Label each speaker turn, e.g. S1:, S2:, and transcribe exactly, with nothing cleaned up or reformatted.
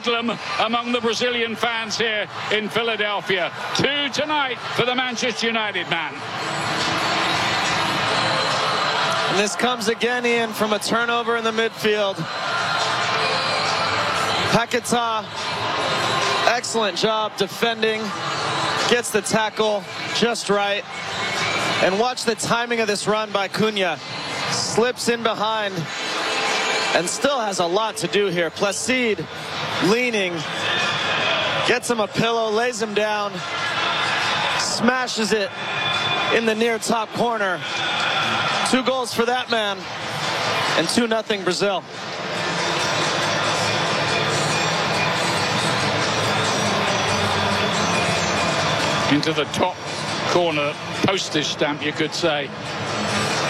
S1: bedlam among the Brazilian fans here in Philadelphia. Two tonight for the Manchester United man.
S2: And this comes again, Ian, from a turnover in the midfield. Paquetá, excellent job defending, gets the tackle just right. And watch the timing of this run by Cunha. Slips in behind and still has a lot to do here. Placide leaning, gets him a pillow, lays him down, smashes it in the near top corner. Two goals for that man, and two nothing Brazil.
S1: Into the top corner postage stamp, you could say.